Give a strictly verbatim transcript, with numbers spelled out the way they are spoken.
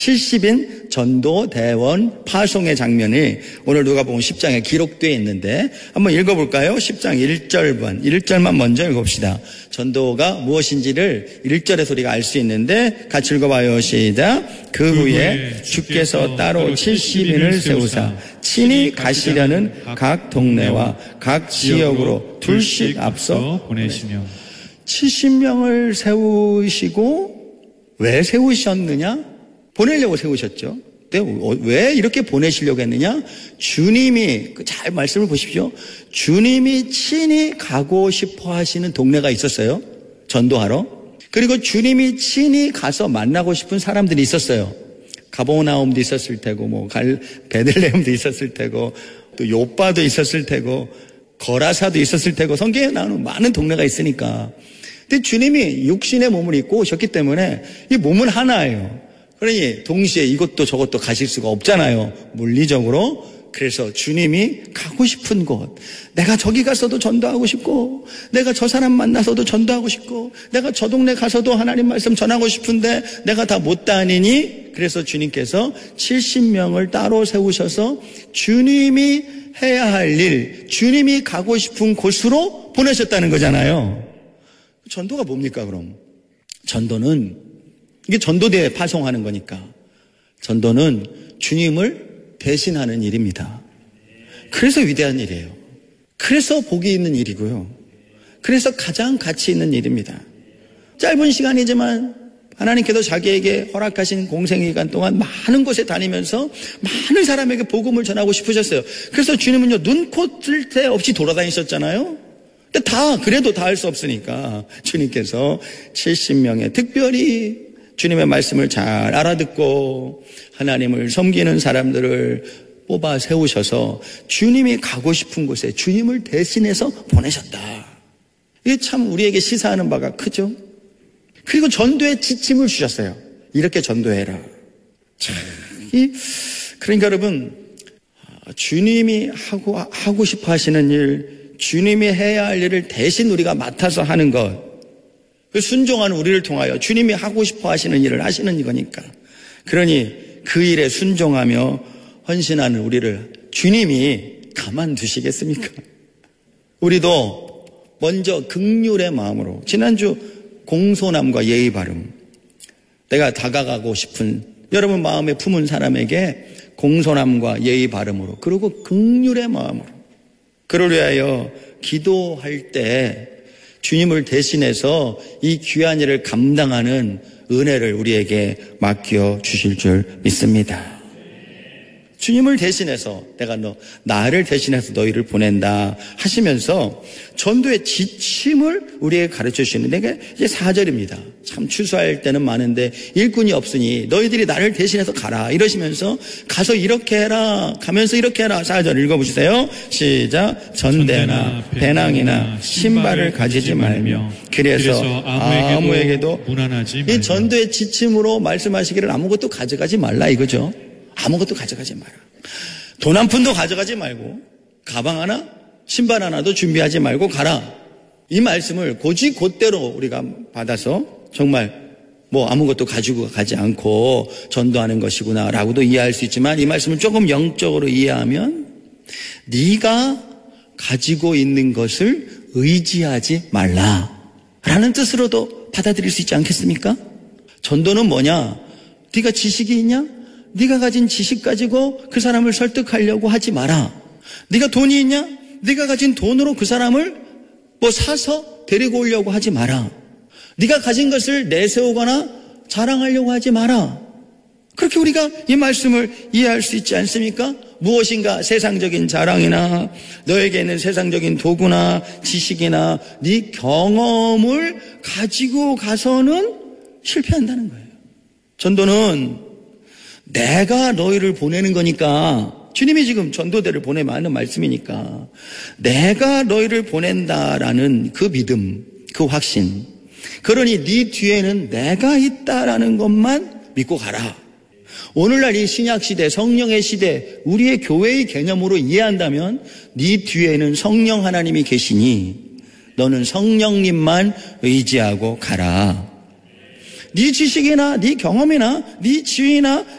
칠십 인 전도대원 파송의 장면이 오늘 누가복음 십 장에 기록되어 있는데 한번 읽어볼까요? 십 장 일 절만 일 절만 먼저 읽어봅시다. 전도가 무엇인지를 일 절에서 우리가 알 수 있는데 같이 읽어봐요. 시작. 그 후에 주께서 따로 칠십 인을 세우사 친히 가시려는 각 동네와 각 지역으로 둘씩 앞서 보내시며. 칠십 명을 세우시고 왜 세우셨느냐? 보내려고 세우셨죠. 왜 이렇게 보내시려고 했느냐? 주님이, 잘 말씀을 보십시오. 주님이 친히 가고 싶어 하시는 동네가 있었어요. 전도하러. 그리고 주님이 친히 가서 만나고 싶은 사람들이 있었어요. 가버나움도 있었을 테고, 뭐, 갈, 베들레헴도 있었을 테고, 또 요빠도 있었을 테고, 거라사도 있었을 테고, 성경에 나오는 많은 동네가 있으니까. 근데 주님이 육신의 몸을 입고 오셨기 때문에 이 몸은 하나예요. 그러니 동시에 이것도 저것도 가실 수가 없잖아요. 물리적으로. 그래서 주님이 가고 싶은 곳, 내가 저기 가서도 전도하고 싶고, 내가 저 사람 만나서도 전도하고 싶고, 내가 저 동네 가서도 하나님 말씀 전하고 싶은데 내가 다 못 다니니, 그래서 주님께서 칠십 명을 따로 세우셔서 주님이 해야 할 일, 주님이 가고 싶은 곳으로 보내셨다는 거잖아요. 전도가 뭡니까 그럼? 전도는, 이게 전도대에 파송하는 거니까, 전도는 주님을 대신하는 일입니다. 그래서 위대한 일이에요. 그래서 복이 있는 일이고요. 그래서 가장 가치 있는 일입니다. 짧은 시간이지만 하나님께서 자기에게 허락하신 공생기간 동안 많은 곳에 다니면서 많은 사람에게 복음을 전하고 싶으셨어요. 그래서 주님은요, 눈코 뜰 새 없이 돌아다니셨잖아요. 근데 다 그래도 다 할 수 없으니까 주님께서 칠십 명의 특별히 주님의 말씀을 잘 알아듣고 하나님을 섬기는 사람들을 뽑아 세우셔서 주님이 가고 싶은 곳에 주님을 대신해서 보내셨다. 이게 참 우리에게 시사하는 바가 크죠. 그리고 전도에 지침을 주셨어요. 이렇게 전도해라. 참, 이, 그러니까 여러분, 주님이 하고, 하고 싶어 하시는 일, 주님이 해야 할 일을 대신 우리가 맡아서 하는 것, 순종하는 우리를 통하여 주님이 하고 싶어 하시는 일을 하시는 이거니까. 그러니 그 일에 순종하며 헌신하는 우리를 주님이 가만두시겠습니까? 우리도 먼저 긍휼의 마음으로, 지난주 공손함과 예의 바름, 내가 다가가고 싶은 여러분 마음에 품은 사람에게 공손함과 예의 바름으로, 그리고 긍휼의 마음으로, 그를 위하여 기도할 때 주님을 대신해서 이 귀한 일을 감당하는 은혜를 우리에게 맡겨 주실 줄 믿습니다. 주님을 대신해서 내가 너 나를 대신해서 너희를 보낸다 하시면서 전도의 지침을 우리에게 가르쳐 주시는데, 이게 이제 사 절입니다. 참 추수할 때는 많은데 일꾼이 없으니 너희들이 나를 대신해서 가라 이러시면서, 가서 이렇게 해라, 가면서 이렇게 해라. 사 절 읽어보세요. 시작. 전대나 배낭이나 신발을 가지지 말며, 그래서 아무에게도 무난하지 말며. 이 전도의 지침으로 말씀하시기를 아무것도 가져가지 말라 이거죠. 아무것도 가져가지 마라. 돈 한 푼도 가져가지 말고 가방 하나, 신발 하나도 준비하지 말고 가라. 이 말씀을 곧이곧대로 우리가 받아서 정말 뭐 아무것도 가지고 가지 않고 전도하는 것이구나 라고도 이해할 수 있지만, 이 말씀을 조금 영적으로 이해하면 네가 가지고 있는 것을 의지하지 말라라는 뜻으로도 받아들일 수 있지 않겠습니까? 전도는 뭐냐? 네가 지식이 있냐? 네가 가진 지식 가지고 그 사람을 설득하려고 하지 마라. 네가 돈이 있냐? 네가 가진 돈으로 그 사람을 뭐 사서 데리고 오려고 하지 마라. 네가 가진 것을 내세우거나 자랑하려고 하지 마라. 그렇게 우리가 이 말씀을 이해할 수 있지 않습니까? 무엇인가 세상적인 자랑이나 너에게 있는 세상적인 도구나 지식이나 네 경험을 가지고 가서는 실패한다는 거예요. 전도는 내가 너희를 보내는 거니까, 주님이 지금 전도대를 보내면 하는 말씀이니까, 내가 너희를 보낸다라는 그 믿음, 그 확신, 그러니 네 뒤에는 내가 있다라는 것만 믿고 가라. 오늘날 이 신약시대, 성령의 시대, 우리의 교회의 개념으로 이해한다면 네 뒤에는 성령 하나님이 계시니 너는 성령님만 의지하고 가라. 네 지식이나 네 경험이나 네 지위나